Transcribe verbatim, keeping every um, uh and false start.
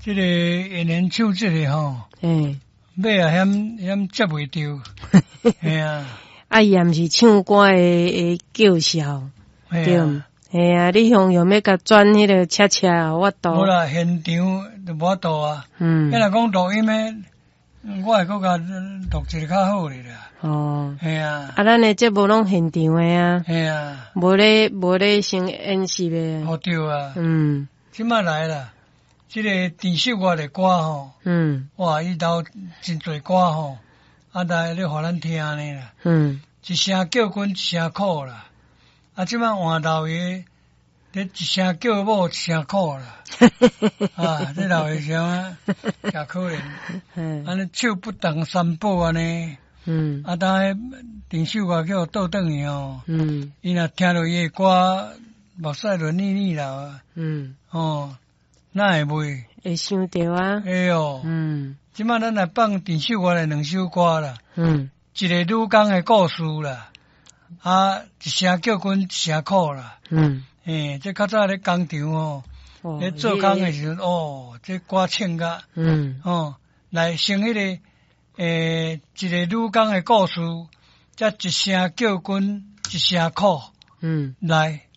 这个延年手这个吼， 诶， 买啊嫌嫌接袂着，嘿啊， 啊伊也毋是唱歌诶诶叫嚣，对，嘿啊，你向用要甲转迄个车车啊，我都无啦，现场就无度啊， 嗯， 迄若讲录音诶，我会搁甲录一个较好咧啦， 哦， 嘿啊， 啊，咱诶节目拢现场诶啊， 嘿啊， 无咧无咧先演习诶， 好对啊， 嗯， 即摆来啦。这个电视外的歌吼， 嗯， 哇，伊头真侪歌吼，啊来咧互咱听呢啦， 嗯， 一声叫阮一声哭啦，啊，即摆换老爷咧一声叫某一声哭啦，啊，这老爷声啊，诚可怜，安尼手不当三宝安尼， 嗯， 啊，当迄电视外叫倒转去吼， 嗯， 伊若听到伊的歌，目屎就腻腻啦， 嗯， 哦。哪会袂？ 会想到啊， 哎哟， 嗯， 即摆咱来放电视外的两首歌啦， 嗯， 一个女工的故事啦，啊，一声叫阮一声哭啦， 嗯， 诶，这较早咧工厂哦，咧做工的时候，哦，这歌唱甲， 嗯， 哦，来成迄个诶，一个女工的故事，则一声叫阮一声哭， 嗯， 来。